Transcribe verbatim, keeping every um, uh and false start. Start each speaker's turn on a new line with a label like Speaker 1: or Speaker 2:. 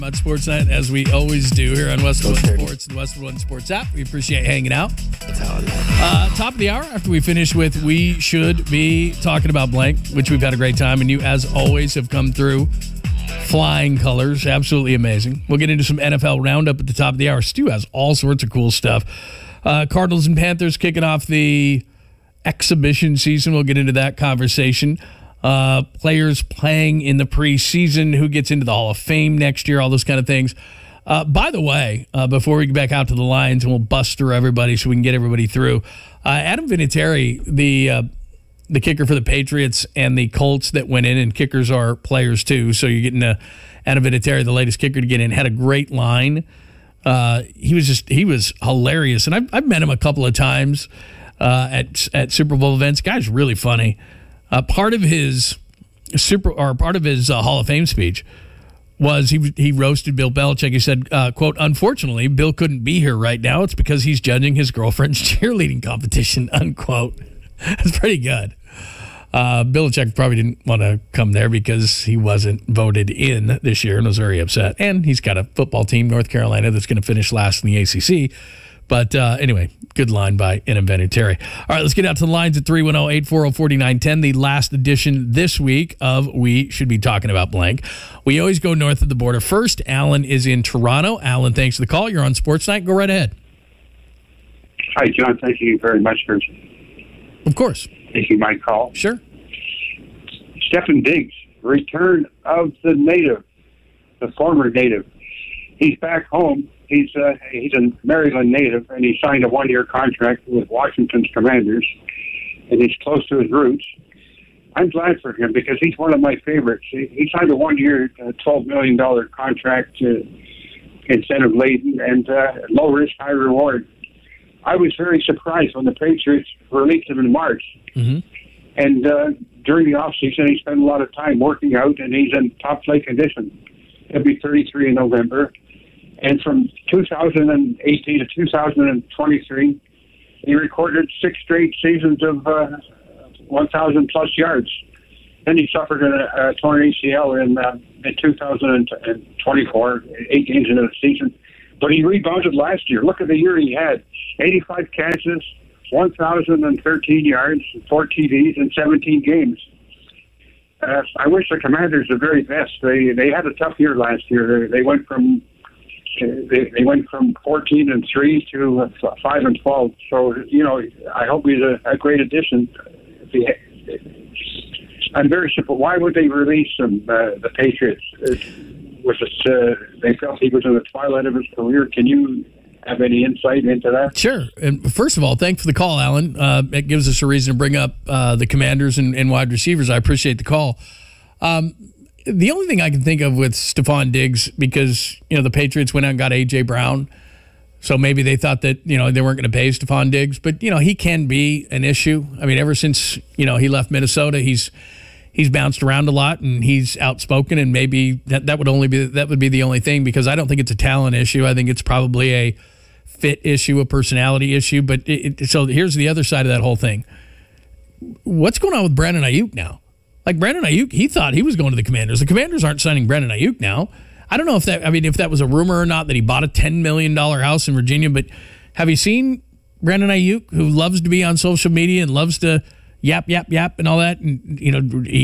Speaker 1: About Sportsnet, as we always do here on Westwood One Sports and the Westwood One Sports app. We appreciate hanging out.
Speaker 2: That's how I like it.
Speaker 1: Uh, top of the hour, after we finish with We Should Be Talking About Blank, which we've had a great time, and you, as always, have come through flying colors. Absolutely amazing. We'll get into some N F L roundup at the top of the hour. Stu has all sorts of cool stuff. Uh, Cardinals and Panthers kicking off the exhibition season. We'll get into that conversation. Uh, players playing in the preseason, who gets into the Hall of Fame next year, all those kind of things. Uh, by the way, uh, before we get back out to the lines, and we'll bust through everybody so we can get everybody through, uh, Adam Vinatieri, the uh, the kicker for the Patriots and the Colts that went in, and kickers are players too, so you're getting uh, Adam Vinatieri, the latest kicker to get in, had a great line. Uh, he was just, he was hilarious, and I've, I've met him a couple of times uh, at at Super Bowl events. Guy's really funny. Uh, part of his super or part of his uh, Hall of Fame speech was he he roasted Bill Belichick. He said, uh, "quote Unfortunately, Bill couldn't be here right now. It's because he's judging his girlfriend's cheerleading competition." Unquote. That's pretty good. Uh, Belichick probably didn't want to come there because he wasn't voted in this year and was very upset. And he's got a football team, North Carolina, that's going to finish last in the A C C. But uh, anyway, good line by Adam Vinatieri. All right, let's get out to the lines at three one zero, eight four zero, four nine one zero, the last edition this week of We Should Be Talking About Blank. We always go north of the border first. Alan is in Toronto. Alan, thanks for the call. You're on Sports Night. Go right ahead.
Speaker 3: Hi, John. Thank you very much for
Speaker 1: Of course.
Speaker 3: taking my call.
Speaker 1: Sure.
Speaker 3: Stefan Diggs, return of the native, the former native. He's back home. He's uh, he's a Maryland native, and he signed a one-year contract with Washington's Commanders, and he's close to his roots. I'm glad for him because he's one of my favorites. He, he signed a one-year, uh, twelve million dollars contract, uh, incentive-laden, and uh, low risk, high reward. I was very surprised when the Patriots released him in March.
Speaker 1: Mm-hmm.
Speaker 3: And uh, during the offseason, he spent a lot of time working out, and he's in top play condition. He'll be thirty-three in November. And from two thousand eighteen to two thousand twenty-three, he recorded six straight seasons of uh, one thousand plus yards. Then he suffered a, a torn A C L in, uh, in two thousand twenty-four, eight games into the season. But he rebounded last year. Look at the year he had. eighty-five catches, one thousand thirteen yards, four T Ds in seventeen games. Uh, I wish the Commanders the very best. They they had a tough year last year. They went from they, they went from fourteen and three to uh, five and twelve. So you know, I hope he's a, a great addition. If he, I'm very simple. Why would they release him? Uh, the Patriots. Was it, uh, they felt he was in the twilight of his career. Can you have any insight into that?
Speaker 1: Sure. And first of all, thanks for the call, Alan. Uh, it gives us a reason to bring up uh, the Commanders and, and wide receivers. I appreciate the call. Um, the only thing I can think of with Stefan Diggs, because you know the Patriots went out and got A J Brown, so maybe they thought that you know they weren't going to pay Stefan Diggs, but you know he can be an issue. I mean, ever since you know he left Minnesota, he's he's bounced around a lot and he's outspoken, and maybe that, that would only be that would be the only thing, because I don't think it's a talent issue. I think it's probably a fit issue, a personality issue. But it, it, so here's the other side of that whole thing. What's going on with Brandon Ayuk now? Like Brandon Ayuk, he thought he was going to the Commanders. The Commanders aren't signing Brandon Ayuk now. I don't know if that, I mean, if that was a rumor or not that he bought a ten million dollars house in Virginia, but have you seen Brandon Ayuk, who loves to be on social media and loves to yap, yap, yap and all that? And, you know, he